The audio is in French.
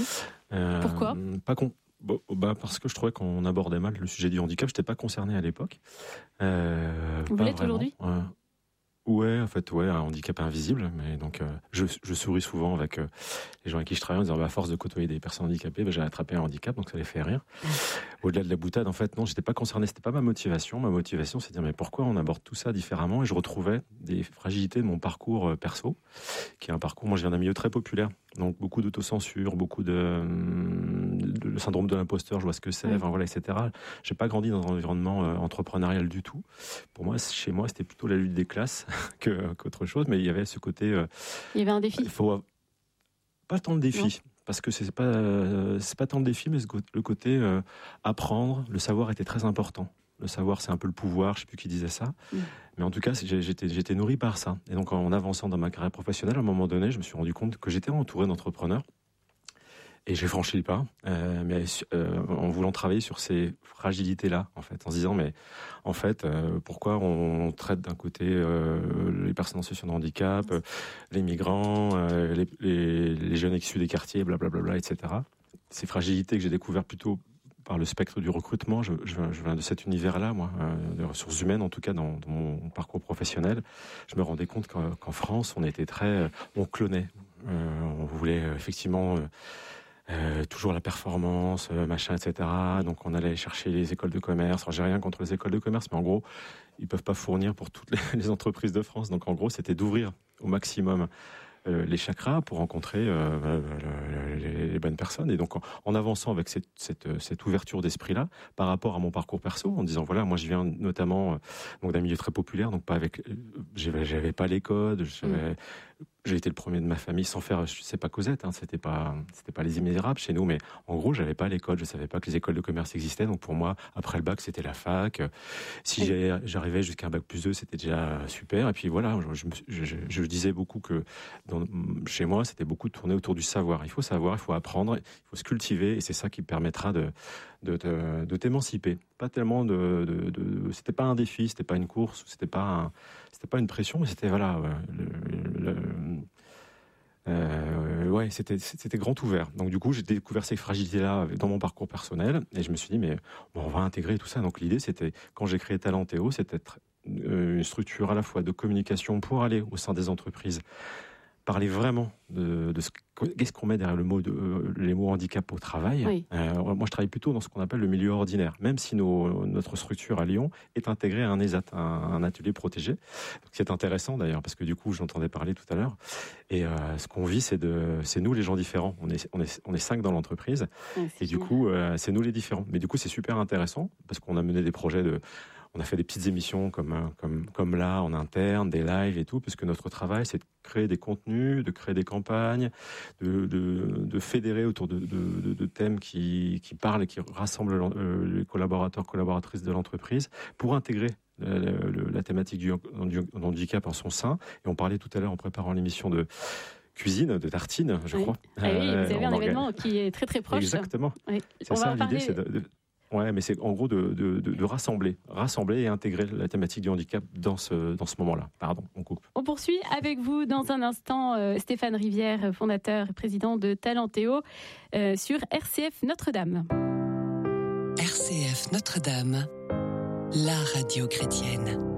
Pourquoi ? Parce que je trouvais qu'on abordait mal le sujet du handicap. Je n'étais pas concerné à l'époque. Vous l'êtes aujourd'hui ? Ouais, un handicap invisible. Mais donc, je souris souvent avec les gens avec qui je travaille en disant, à force de côtoyer des personnes handicapées, j'ai attrapé un handicap, donc ça les fait rire. Au-delà de la boutade, en fait, non, j'étais pas concerné. C'était pas ma motivation. Ma motivation, c'est de dire, mais pourquoi on aborde tout ça différemment ? Et je retrouvais des fragilités de mon parcours perso, qui est un parcours. Moi, je viens d'un milieu très populaire, donc beaucoup d'autocensure, beaucoup le syndrome de l'imposteur, je vois ce que c'est, etc. J'ai pas grandi dans un environnement entrepreneurial du tout. Pour moi, chez moi, c'était plutôt la lutte des classes qu'autre chose, mais il y avait ce côté. Il y avait un défi. Pas tant de défi, parce que c'est pas tant de défi, mais le côté apprendre, le savoir était très important. Le savoir, c'est un peu le pouvoir, je sais plus qui disait ça. Mais en tout cas, j'étais nourri par ça. Et donc, en avançant dans ma carrière professionnelle, à un moment donné, je me suis rendu compte que j'étais entouré d'entrepreneurs. Et j'ai franchi le pas, mais en voulant travailler sur ces fragilités-là, en fait, en se disant, mais en fait, pourquoi on traite d'un côté les personnes en situation de handicap, les migrants, les jeunes issus des quartiers, blablabla, etc. Ces fragilités que j'ai découvertes plutôt par le spectre du recrutement. Je viens de cet univers-là, moi, des ressources humaines, en tout cas dans mon parcours professionnel. Je me rendais compte qu'en France, on était on clonait. On voulait effectivement toujours la performance, machin, etc. Donc on allait chercher les écoles de commerce. Alors, j'ai rien contre les écoles de commerce, mais en gros, ils peuvent pas fournir pour toutes les entreprises de France. Donc en gros, c'était d'ouvrir au maximum les chakras pour rencontrer les bonnes personnes. Et donc en avançant avec cette ouverture d'esprit-là par rapport à mon parcours perso, en disant voilà, moi je viens notamment donc d'un milieu très populaire, donc pas avec, j'avais pas les codes, j'ai été le premier de ma famille sans faire, je sais pas Cosette, c'était pas Les Misérables chez nous, mais en gros j'avais pas les codes, je savais pas que les écoles de commerce existaient. Donc pour moi, après le bac, c'était la fac. Si j'arrivais jusqu'à un bac plus 2, c'était déjà super. Et puis voilà, je disais beaucoup que chez moi, c'était beaucoup tourné autour du savoir. Il faut savoir, il faut apprendre, il faut se cultiver, et c'est ça qui permettra de t'émanciper. Pas tellement c'était pas un défi, c'était pas une course, c'était pas une pression, mais c'était c'était grand ouvert. Donc du coup, j'ai découvert ces fragilités-là dans mon parcours personnel, et je me suis dit mais on va intégrer tout ça. Donc l'idée, c'était, quand j'ai créé Talentéo, c'était une structure à la fois de communication pour aller au sein des entreprises, parler vraiment de qu'est-ce qu'on met derrière les mots handicap au travail. Oui. Moi, je travaille plutôt dans ce qu'on appelle le milieu ordinaire, même si notre structure à Lyon est intégrée à un ESAT, un atelier protégé. Donc, c'est intéressant d'ailleurs, parce que du coup, j'entendais parler tout à l'heure. Et ce qu'on vit, c'est nous les gens différents. On est 5 dans l'entreprise, et du coup, c'est nous les différents. Mais du coup, c'est super intéressant parce qu'on a mené des projets on a fait des petites émissions comme là, en interne, des lives et tout, parce que notre travail, c'est de créer des contenus, de créer des campagnes, de fédérer autour de thèmes qui parlent et qui rassemblent les collaborateurs, collaboratrices de l'entreprise pour intégrer la thématique du handicap en son sein. Et on parlait tout à l'heure en préparant l'émission de cuisine, de tartines, je crois. Ah oui, vous avez un événement qui est très très proche. Exactement. Oui. C'est ça, l'idée, c'est ouais, mais c'est en gros de rassembler et intégrer la thématique du handicap dans ce moment-là. Pardon, on coupe. On poursuit avec vous dans un instant, Stéphane Rivière, fondateur et président de Talentéo, sur RCF Notre-Dame. RCF Notre-Dame, la radio chrétienne.